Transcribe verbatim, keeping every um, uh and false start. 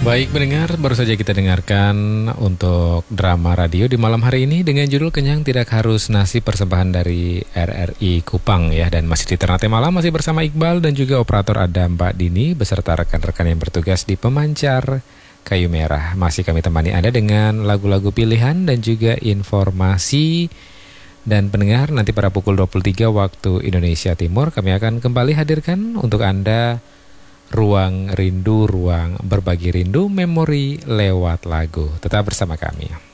Baik pendengar, baru saja kita dengarkan untuk drama radio di malam hari ini dengan judul Kenyang Tidak Harus Nasi, persembahan dari R R I Kupang ya. Dan masih di Ternate Malam, masih bersama Iqbal dan juga operator ada Mbak Dini beserta rekan-rekan yang bertugas di Pemancar Kayu Merah. Masih kami temani Anda dengan lagu-lagu pilihan dan juga informasi. Dan pendengar, nanti pada pukul dua puluh tiga waktu Indonesia Timur kami akan kembali hadirkan untuk Anda Ruang Rindu, ruang berbagi rindu, memori lewat lagu. Tetap bersama kami.